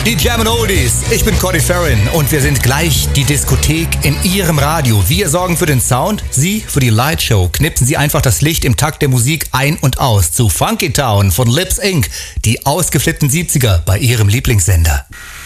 Die Jam & Oldies. Ich bin Cody Farron und wir sind gleich die Diskothek in Ihrem Radio. Wir sorgen für den Sound, Sie für die Lightshow. Knipsen Sie einfach das Licht im Takt der Musik ein und aus zu Funky Town von Lips Inc., die ausgeflippten 70er bei Ihrem Lieblingssender.